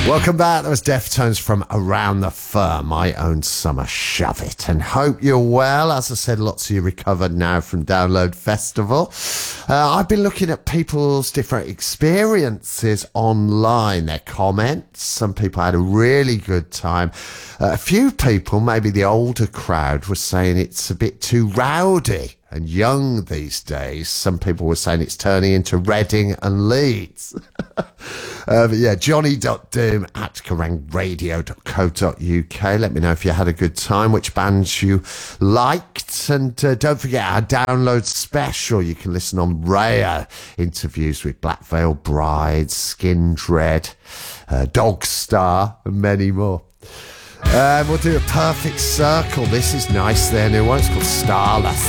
Welcome back. That was Deftones from Around the Fur, my own summer shove it. And hope you're well. As I said, lots of you recovered now from Download Festival. I've been looking at people's different experiences online, their comments. Some people had a really good time. A few people, maybe the older crowd, were saying it's a bit too rowdy and young these days. Some people were saying it's turning into Reading and Leeds. But yeah, johnny.doom at kerangradio.co.uk. Let me know if you had a good time, which bands you liked. And don't forget our download special. You can listen on Raya. Interviews with Black Veil Bride, Skindred, Dogstar, and many more. We'll do a perfect circle. This is nice. Their new one. It's called Starless.